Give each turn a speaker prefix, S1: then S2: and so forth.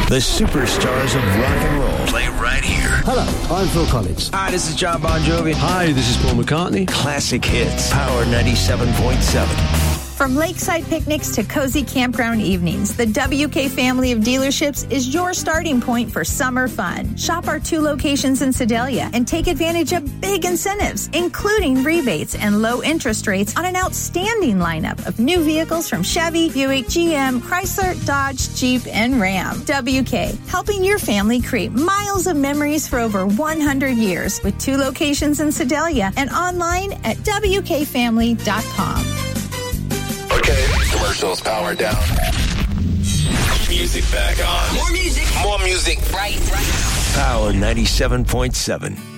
S1: The superstars of rock and roll play right here.
S2: Hello, I'm Phil Collins.
S3: Hi, this is John Bon Jovi.
S2: Hi, this is Paul McCartney.
S1: Classic hits. Power 97.7.
S4: From lakeside picnics to cozy campground evenings, the WK family of dealerships is your starting point for summer fun. Shop our 2 locations in Sedalia and take advantage of big incentives, including rebates and low interest rates on an outstanding lineup of new vehicles from Chevy, Buick, GM, Chrysler, Dodge, Jeep, and Ram. WK, helping your family create miles of memories for over 100 years with 2 locations in Sedalia and online at WKFamily.com.
S5: Okay, commercials powered down. Music back on.
S6: More music.
S5: More music.
S6: Right now.
S1: Power 97.7.